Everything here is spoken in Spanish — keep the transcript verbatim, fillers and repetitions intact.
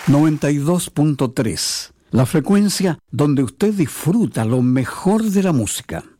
noventa y dos punto tres, la frecuencia donde usted disfruta lo mejor de la música.